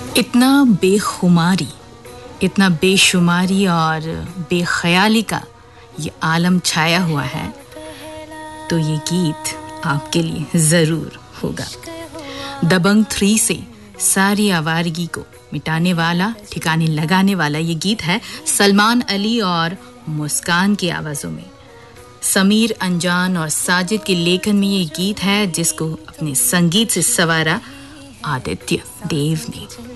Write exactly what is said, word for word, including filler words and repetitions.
इतना बेखुमारी, इतना बेशुमारी और बेख्याली का ये आलम छाया हुआ है, तो ये गीत आपके लिए ज़रूर होगा। दबंग थ्री से सारी आवारगी को मिटाने वाला, ठिकाने लगाने वाला ये गीत है सलमान अली और मुस्कान की आवाज़ों में। समीर अंजान और साजिद के लेखन में ये गीत है जिसको अपने संगीत से सवारा आदित्य देव ने।